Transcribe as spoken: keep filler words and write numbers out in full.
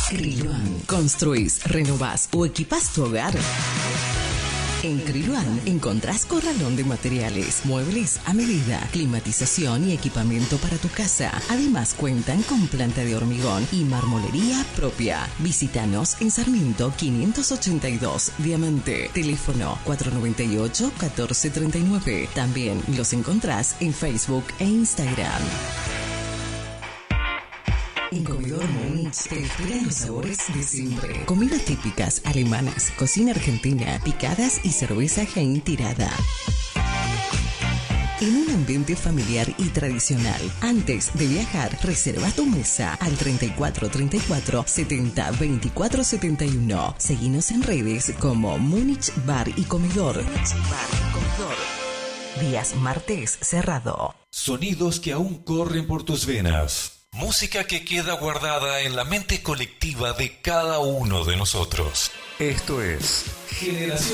Kriluan. ¿Construís, renovás o equipás tu hogar? En Kriluan encontrás corralón de materiales, muebles a medida, climatización y equipamiento para tu casa. Además cuentan con planta de hormigón y marmolería propia. Visítanos en Sarmiento quinientos ochenta y dos, Diamante. Teléfono cuatro nueve ocho, uno cuatro tres nueve. También los encontrás en Facebook e Instagram. En Comedor Múnich te esperan los sabores de siempre. Comidas típicas alemanas, cocina argentina, picadas y cerveza Hein tirada. En un ambiente familiar y tradicional. Antes de viajar, reserva tu mesa al treinta y cuatro treinta y cuatro, setenta, veinticuatro setenta y uno. Seguinos en redes como Múnich Bar y Comedor. Múnich Bar y Comedor. Días martes cerrado. Sonidos que aún corren por tus venas. Música que queda guardada en la mente colectiva de cada uno de nosotros. Esto es Generación